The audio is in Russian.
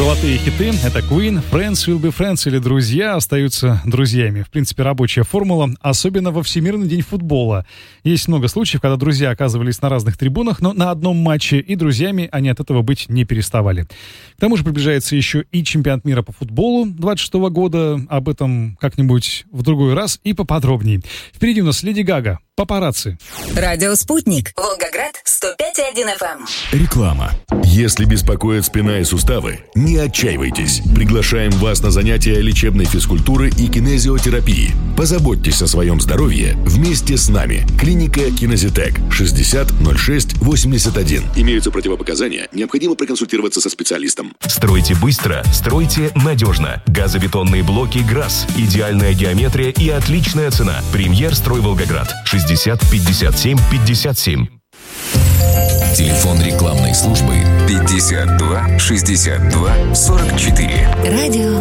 Золотые хиты — это Queen, Friends will be friends, или друзья остаются друзьями. В принципе, рабочая формула, особенно во Всемирный день футбола. Есть много случаев, когда друзья оказывались на разных трибунах, но на одном матче, и друзьями они от этого быть не переставали. К тому же приближается еще и чемпионат мира по футболу 26 года. Об этом как-нибудь в другой раз и поподробнее. Впереди у нас Леди Гага, «Папарацци». Радио «Спутник», Волгоград, 105,1 FM. Реклама. Если беспокоят спина и суставы, не отчаивайтесь. Приглашаем вас на занятия лечебной физкультуры и кинезиотерапии. Позаботьтесь о своем здоровье вместе с нами. Клиника Кинезитек, 60 06 81. Имеются противопоказания. Необходимо проконсультироваться со специалистом. Стройте быстро, стройте надежно. Газобетонные блоки ГРАС. Идеальная геометрия и отличная цена. Премьер Строй Волгоград. 60 57 57. Телефон рекламной службы 52 62 44. Радио